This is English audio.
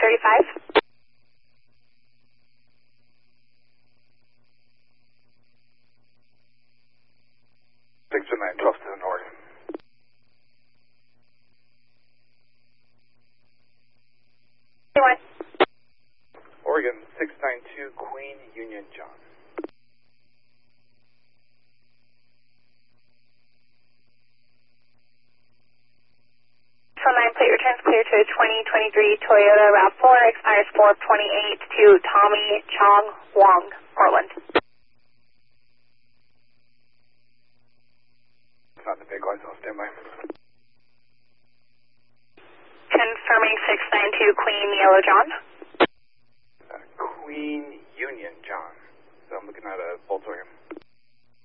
35. 629, 12 to the north. Oregon 692, Queen Union John. So 9 plate returns clear to 2023 Toyota RAV4, expires 4/28 to Tommy Chong Wong, Portland. It's not the big lights, I'll stand by. Confirming 692 Queen Yellow John. Queen Union John. So I'm looking at a Volkswagen.